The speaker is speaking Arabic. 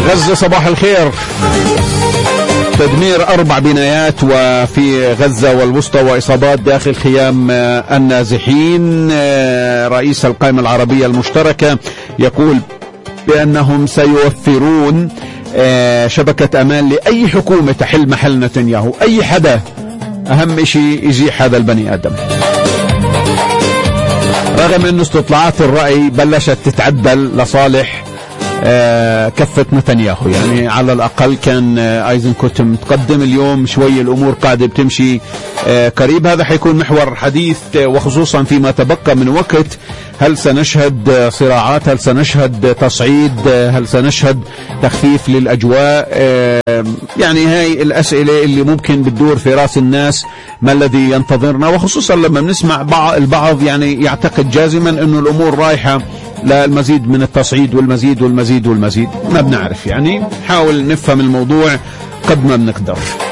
غزة صباح الخير. تدمير 4 بنايات وفي غزة والوسطى وإصابات داخل خيام النازحين. رئيس القائمة العربية المشتركة يقول بأنهم سيوفرون شبكة أمان لأي حكومة تحل محل نتنياهو. أي حدا، أهم شيء يزيح هذا البني آدم. رغم أن استطلاعات الرأي بلشت تتعدل لصالح كفة نتنياهو، يعني على الأقل كان ايزنكوت متقدم، اليوم شوي الأمور قاعدة بتمشي قريب. هذا حيكون محور حديث، وخصوصا فيما تبقى من وقت. هل سنشهد صراعات؟ هل سنشهد تصعيد؟ هل سنشهد تخفيف للأجواء؟ يعني هاي الأسئلة اللي ممكن بتدور في رأس الناس، ما الذي ينتظرنا؟ وخصوصا لما بنسمع البعض يعني يعتقد جازما أنه الأمور رايحة للمزيد من التصعيد والمزيد والمزيد والمزيد. ما بنعرف، يعني نحاول نفهم الموضوع قد ما بنقدر.